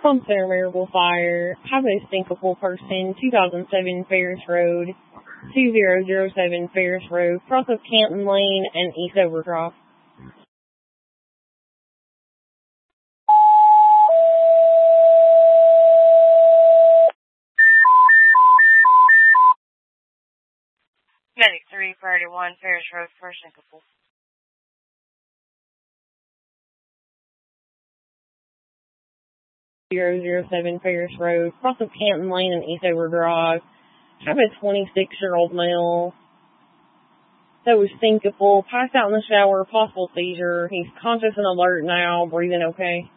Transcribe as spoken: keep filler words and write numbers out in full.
Home Center Miracle Fire. Have a thinkable person. two thousand seven Ferris Road. two thousand seven Ferris Road. Cross of Canton Lane and East Overdrive. Medic three, priority one, Ferris Road, first thinkable. zero zero seven Ferris Road, cross of Canton Lane and East Overdrive. Have a twenty-six-year-old male that was thinkable, passed out in the shower, possible seizure. He's conscious and alert now, breathing okay.